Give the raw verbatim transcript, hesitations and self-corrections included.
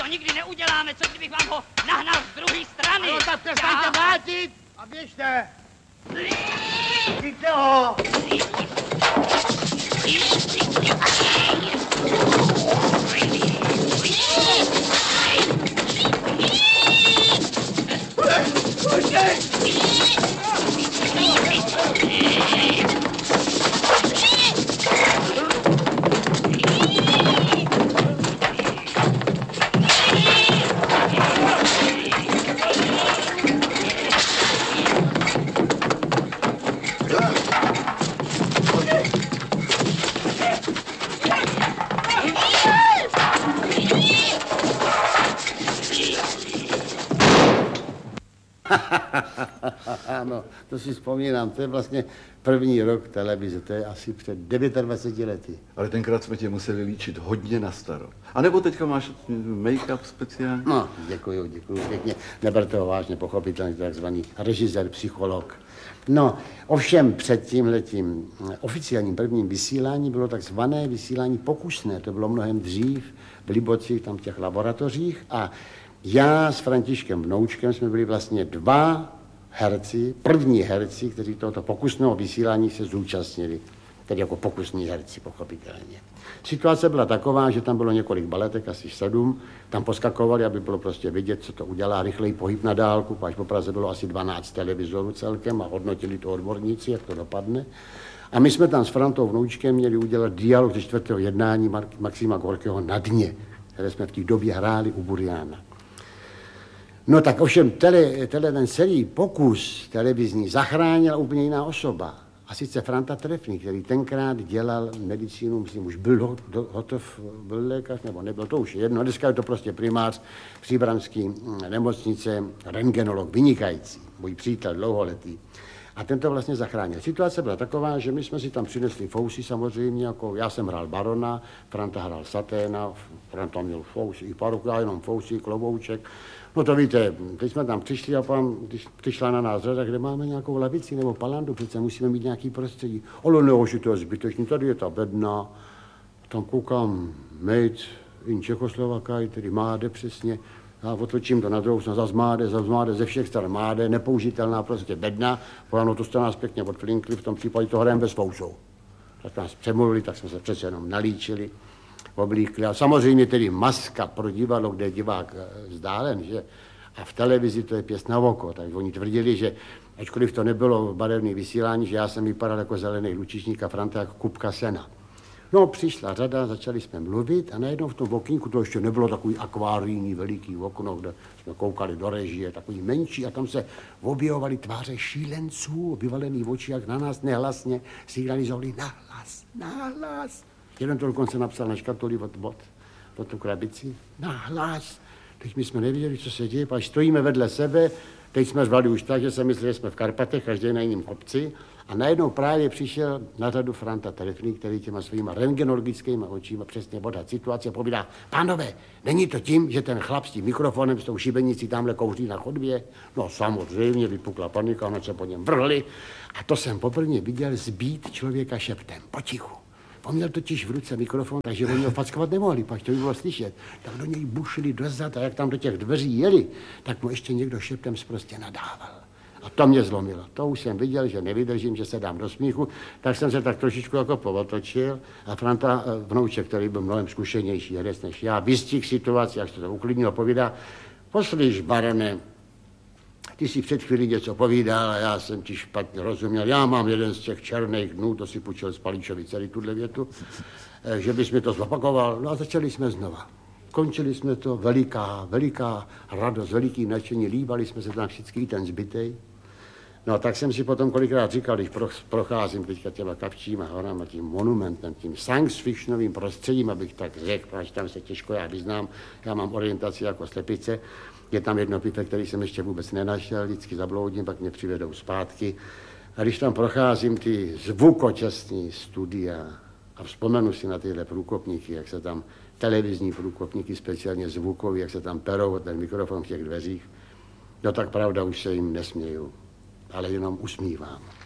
nikdy neuděláme, co kdybych vám ho nahnal z druhé strany. No tak přestaňte vátit a běžte. Chyťte ho. Ano, to si vzpomínám, to je vlastně první rok televize, to je asi před dvaceti devíti lety. Ale tenkrát jsme tě museli líčit hodně na staro. A nebo teďka máš make-up speciální? No, děkuju, děkuju pěkně. Neberte ho vážně, pochopitelně, takzvaný režisér, psycholog. No, ovšem před tímhletím oficiálním prvním vysílání bylo takzvané vysílání pokusné. To bylo mnohem dřív v Libocích, tam v těch laboratořích a já s Františkem Vnoučkem jsme byli vlastně dva herci, první herci, kteří tohoto pokusného vysílání se zúčastnili. Tedy jako pokusní herci, pochopitelně. Situace byla taková, že tam bylo několik baletek, asi sedm, tam poskakovali, aby bylo prostě vidět, co to udělá, rychlej pohyb na dálku, až po Praze bylo asi dvanáct televizorů celkem a hodnotili to odborníci, jak to dopadne. A my jsme tam s Frantou Vnoučkem měli udělat dialog ze čtvrtého jednání Maxima Gorkého Na dně, které jsme v té době hráli u Buriana. No tak ovšem tele, tele ten celý pokus televizní zachránila úplně jiná osoba. A sice Franta Trefný, který tenkrát dělal medicínu, myslím, už byl do, do, hotov, byl lékař, nebo nebyl, to už je jedno. Dneska je to prostě primář příbramský nemocnice, rentgenolog, vynikající, můj přítel dlouholetý. A ten to vlastně zachránil. Situace byla taková, že my jsme si tam přinesli fousy samozřejmě, jako já jsem hrál barona, Franta hrál saténa, Franta měl fousy i paruku, já jenom fousy, klobouček. No to víte, teď jsme tam přišli a pan, když přišla na nás řada, kde máme nějakou lavici nebo palandu, přece musíme mít nějaký prostředí. Ale ne, že to je zbytečný, tady je ta bedna, tam koukám, made in Čechoslovakaj, tedy máde přesně, já otočím to na druhou stranu, zas máde, zas máde, ze všech stran máde, nepoužitelná prostě bedna, no to jste nás pěkně odflinkli, v tom případě to hrajeme bez fousou. Tak nás přemluvili, tak jsme se přece jenom nalíčili. Oblíkli. A samozřejmě tedy maska pro divadlo, kde je divák vzdálen, že? A v televizi to je pěst na oko. Takže oni tvrdili, že ačkoliv to nebylo barevné vysílání, že já jsem vypadal jako zelený lučičník a Franta jako kupka sena. No, přišla řada, začali jsme mluvit a najednou v tom okýnku, to ještě nebylo takový akvárijní veliký okno, kde jsme koukali do režie, takový menší a tam se objevovaly tváře šílenců, vyvalený oči, jak na nás nehlasně signalizovali nahlas, nahlas. Jeden to dokonce napsal na škatuli od, od, od tu krabici. Nahlas. Teď my jsme nevěděli, co se děje, až stojíme vedle sebe, teď jsme řvali už tak, že se mysleli, že jsme v Karpatech, každý na jiném kopci. A najednou právě přišel na řadu Franta Trefný, který těma svýma rentgenologickými očima přesně odhad situace a povídá, pánové, není to tím, že ten chlap s tím mikrofonem, s tou šibenicí tamhle kouří na chodbě? No samozřejmě, vypukla panika, hned se po něm vrhli. A to jsem poprvé viděl zbít člověka šeptem, potichu. On měl totiž v ruce mikrofon, takže oni ho fackovat nemohli, pak to by bylo slyšet. Tak do něj bušili dozad a jak tam do těch dveří jeli, tak mu ještě někdo šeptem prostě nadával. A to mě zlomilo. To už jsem viděl, že nevydržím, že se dám do smíchu, tak jsem se tak trošičku jako povotočil a Franta Vnouček, který byl mnohem zkušenější herec než já, vystihl situaci, jak se to uklidnil, povídá, poslyš, barone, ty si před chvílí něco povídal a já jsem ti špatně rozuměl. Já mám jeden z těch černých dnů, to si půjčil z Palíčovi celý tuhle větu, že bys mi to zopakoval. No a začali jsme znova. Končili jsme to, veliká, veliká radost, veliký nadšení, líbali jsme se tam všichni ten zbytej. No tak jsem si potom kolikrát říkal, když procházím teďka těma Kapčíma horama, tím monumentem, tím science fictionovým prostředím, abych tak řekl, protože tam se těžko já vyznám, já mám orientaci jako slepice. Je tam jedno pipe, který jsem ještě vůbec nenašel, vždycky zabloudím, pak mě přivedou zpátky. A když tam procházím ty zvukočasní studia a vzpomenu si na tyhle průkopníky, jak se tam televizní průkopníky, speciálně zvukový, jak se tam perou ten mikrofon v těch dveřích, no tak pravda, už se jim nesměju, ale jenom usmívám.